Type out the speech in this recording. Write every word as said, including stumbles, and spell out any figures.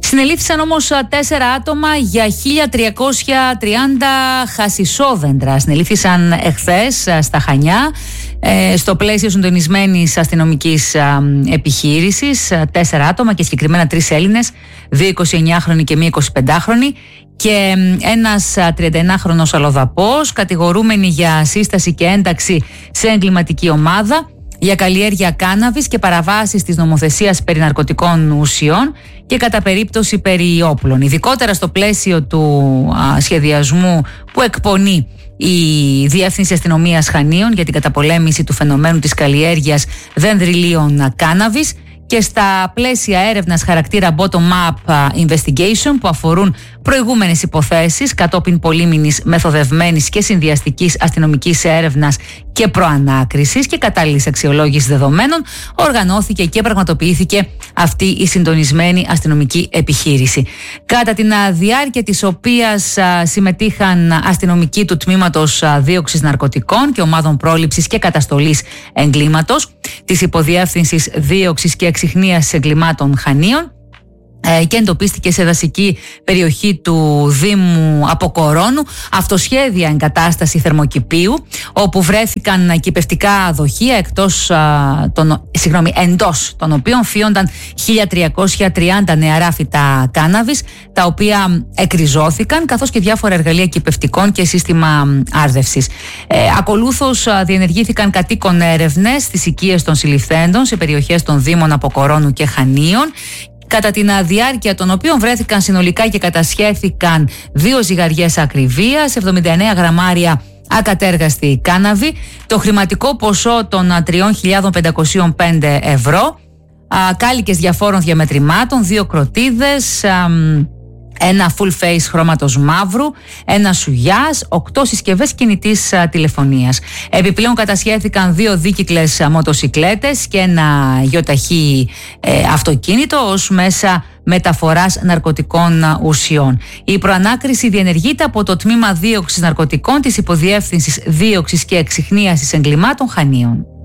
Συνελήφθησαν όμως τέσσερα άτομα για χίλια τριακόσια τριάντα χασισόδεντρα. Συνελήφθησαν εχθές στα Χανιά, στο πλαίσιο συντονισμένης αστυνομικής επιχείρησης. Τέσσερα άτομα και συγκεκριμένα τρεις Έλληνες, δύο εικοσιεννιάχρονοι και μία εικοσιπεντάχρονη και ένας τριανταεννάχρονος αλλοδαπός, κατηγορούμενοι για σύσταση και ένταξη σε εγκληματική ομάδα, για καλλιέργεια κάναβης και παραβάσεις της νομοθεσίας περί ναρκωτικών ουσιών και κατά περίπτωση περί όπλων. Ειδικότερα στο πλαίσιο του α, σχεδιασμού που εκπονεί η Διεύθυνση Αστυνομίας Χανίων για την καταπολέμηση του φαινομένου της καλλιέργειας δενδριλίων κάναβης και στα πλαίσια έρευνας χαρακτήρα bottom-up investigation που αφορούν προηγούμενες υποθέσεις κατόπιν πολύμηνης μεθοδευμένης και συνδυαστικής αστυνομικής έρευνας και προανάκρισης και κατάλληλης αξιολόγησης δεδομένων, οργανώθηκε και πραγματοποιήθηκε αυτή η συντονισμένη αστυνομική επιχείρηση. Κατά την διάρκεια της οποίας συμμετείχαν αστυνομικοί του τμήματος δίωξης ναρκωτικών και ομάδων πρόληψης και καταστολής εγκλήματος της Υποδιεύθυνσης Δίωξης και Εξιχνίασης Εγκλημάτων Χανίων και εντοπίστηκε σε δασική περιοχή του Δήμου Αποκορώνου αυτοσχέδια εγκατάσταση θερμοκηπίου, όπου βρέθηκαν κηπευτικά δοχεία εκτός, α, των, συγγνώμη, εντός των οποίων φύονταν χίλια τριακόσια τριάντα νεαρά φυτά κάναβης, τα οποία εκριζώθηκαν, καθώς και διάφορα εργαλεία κηπευτικών και σύστημα άρδευσης. Ε, ακολούθως α, διενεργήθηκαν κατοίκον έρευνες στις οικίες των συλληφθέντων σε περιοχές των Δήμων Αποκορώνου και Χανίων, κατά την διάρκεια των οποίων βρέθηκαν συνολικά και κατασχέθηκαν δύο ζυγαριές ακριβίας, εβδομήντα εννέα γραμμάρια ακατέργαστη κάναβη, το χρηματικό ποσό των τρεις χιλιάδες πεντακόσια πέντε ευρώ, κάλικες διαφόρων διαμετρημάτων, δύο κροτίδες, ένα full face χρώματος μαύρου, ένα σουγιάς, οκτώ συσκευές κινητής α, τηλεφωνίας. Επιπλέον κατασχέθηκαν δύο δίκυκλες α, μοτοσικλέτες και ένα γιοταχή ε, αυτοκίνητο ως μέσα μεταφοράς ναρκωτικών α, ουσιών. Η προανάκριση διενεργείται από το Τμήμα Δίωξης Ναρκωτικών της Υποδιεύθυνσης Δίωξης και Εξιχνίασης Εγκλημάτων Χανίων.